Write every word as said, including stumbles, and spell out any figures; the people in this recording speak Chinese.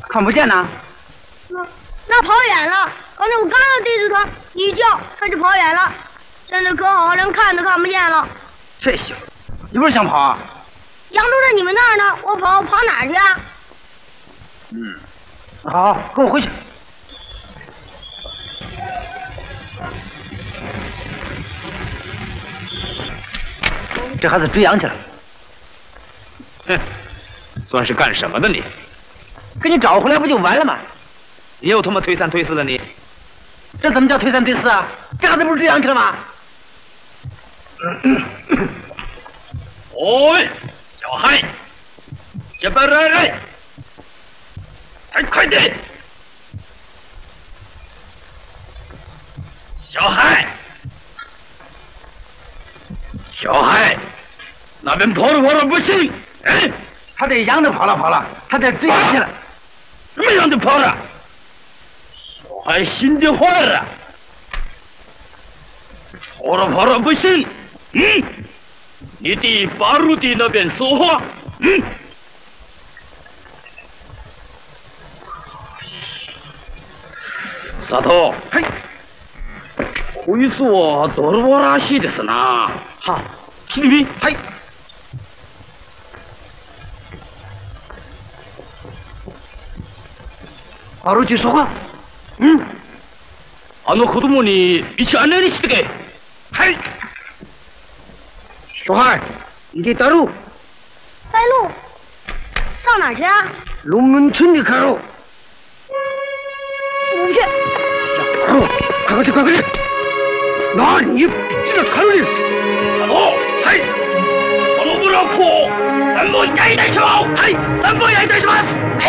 看不见呢。 那那跑远了。刚才我刚要对着他一叫，他就跑远了。现在可好，连看都看不见了。 这小子，你不是想跑啊？ 羊都在你们那儿呢，我跑跑哪儿去啊？ 嗯，好，跟我回去。这孩子追羊去了。 哼，算是干什么的你？ 给你找回来不就完了吗？ 你又他妈推三推四的你！ 这怎么叫推三推四啊？这孩子不是追羊去了吗？ 喂，小孩，这边来来，快快点！小孩，小孩，那边跑着跑着不行，哎， 他的羊都跑了跑了，他在追羊去了。 什么羊都跑了？小孩心地坏了，跑着跑着不行，嗯。你弟八路弟那边说话，嗯，萨头， 嘿， こいつは泥棒らしいですな。 好， 君、 嘿，八路弟说话，嗯， あの子供に道案内にしてけ。 嘿。小孩，你得带路。 带路？上哪儿去啊？ 龙门村的开路。 我不去。 小孩，快快去，快快去！那你这个开路的， 大头， 嘿， このブロックを全部焼いてしまう。 嘿， 全部焼いてします。 哎。